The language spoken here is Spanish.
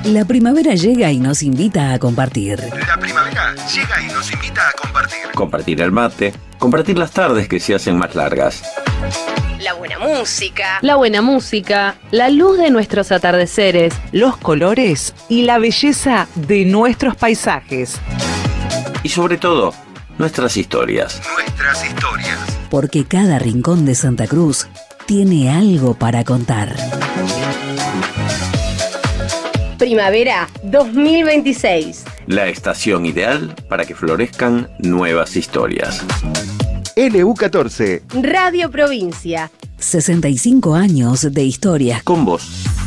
La primavera llega y nos invita a compartir. La primavera llega y nos invita a compartir. Compartir el mate, compartir las tardes que se hacen más largas. La buena música. La buena música, la luz de nuestros atardeceres, los colores y la belleza de nuestros paisajes. Y sobre todo, nuestras historias. Nuestras historias. Porque cada rincón de Santa Cruz tiene algo para contar. Primavera 2026. La estación ideal para que florezcan nuevas historias. LU14. Radio Provincia. 65 años de historias. Con vos.